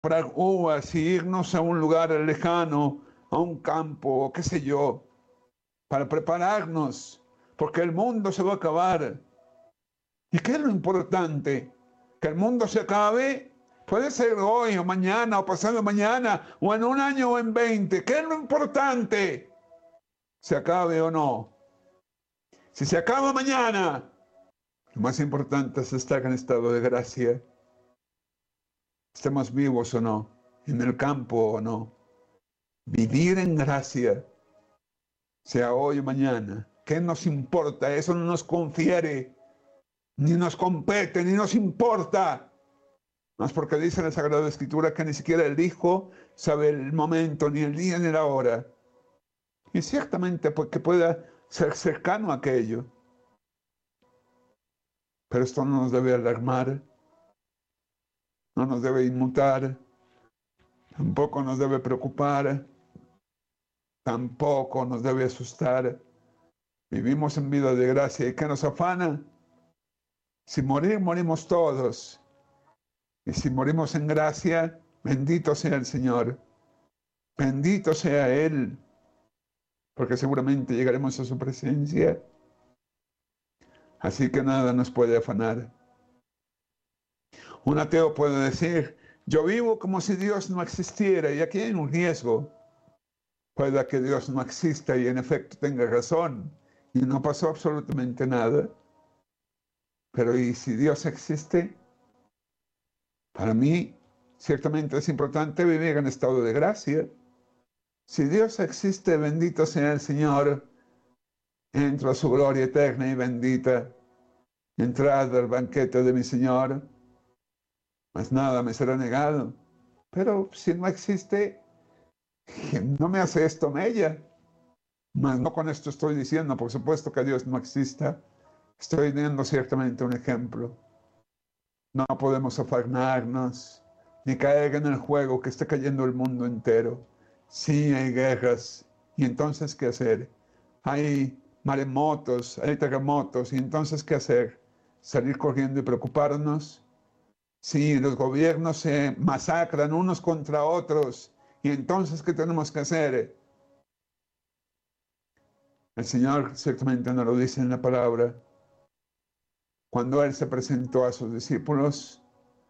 comprar uvas y irnos a un lugar lejano, a un campo, qué sé yo, para prepararnos, porque el mundo se va a acabar. ¿Y qué es lo importante? Que el mundo se acabe. Puede ser hoy o mañana o pasado mañana o en un año o en 20. ¿Qué es lo importante? ¿Se acabe o no? Si se acaba mañana, lo más importante es estar en estado de gracia. Estemos vivos o no, en el campo o no. Vivir en gracia, sea hoy o mañana. ¿Qué nos importa? Eso no nos confiere, ni nos compete, ni nos importa. Más porque dice la Sagrada Escritura que ni siquiera el Hijo sabe el momento, ni el día, ni la hora. Y ciertamente pues, que pueda ser cercano a aquello. Pero esto no nos debe alarmar, no nos debe inmutar, tampoco nos debe preocupar, tampoco nos debe asustar. Vivimos en vida de gracia. ¿Y qué nos afana? Si morir, morimos todos. Y si morimos en gracia, bendito sea el Señor. Bendito sea Él, porque seguramente llegaremos a su presencia. Así que nada nos puede afanar. Un ateo puede decir, yo vivo como si Dios no existiera, y aquí hay un riesgo. Pueda que Dios no exista y en efecto tenga razón, y no pasó absolutamente nada. Pero ¿y si Dios existe? Para mí, ciertamente es importante vivir en estado de gracia. Si Dios existe, bendito sea el Señor. Entro a su gloria eterna y bendita. Entrad al banquete de mi Señor. Mas nada me será negado. Pero si no existe, no me hace esto mella. Mas no con esto estoy diciendo, por supuesto, que Dios no exista. Estoy dando ciertamente un ejemplo. No podemos afanarnos ni caer en el juego que está cayendo el mundo entero. Sí, hay guerras. ¿Y entonces qué hacer? Hay maremotos, hay terremotos. ¿Y entonces qué hacer? ¿Salir corriendo y preocuparnos? Sí, los gobiernos se masacran unos contra otros. ¿Y entonces qué tenemos que hacer? El Señor ciertamente nos lo dice en la palabra. Cuando Él se presentó a sus discípulos,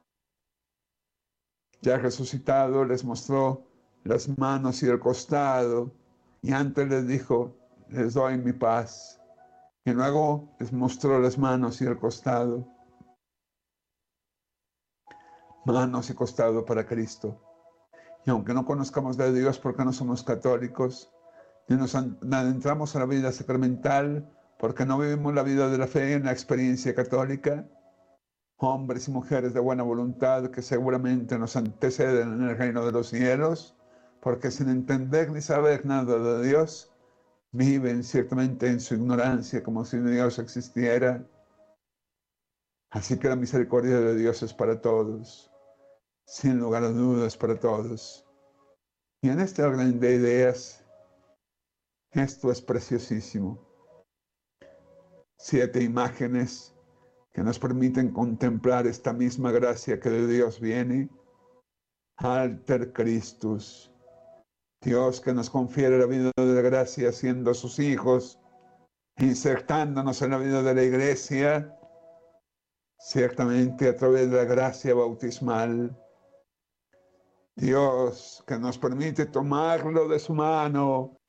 ya resucitado, les mostró las manos y el costado, y antes les dijo, les doy mi paz. Y luego les mostró las manos y el costado, manos y costado para Cristo. Y aunque no conozcamos de Dios porque no somos católicos, ni nos adentramos a la vida sacramental porque no vivimos la vida de la fe en la experiencia católica, hombres y mujeres de buena voluntad que seguramente nos anteceden en el reino de los cielos, porque sin entender ni saber nada de Dios, viven ciertamente en su ignorancia como si Dios existiera. Así que la misericordia de Dios es para todos, sin lugar a dudas para todos. Y en este orden de ideas, esto es preciosísimo. 7 imágenes que nos permiten contemplar esta misma gracia que de Dios viene. Alter Christus, Dios que nos confiere la vida de la gracia siendo sus hijos, insertándonos en la vida de la iglesia, ciertamente a través de la gracia bautismal. Dios que nos permite tomarlo de su mano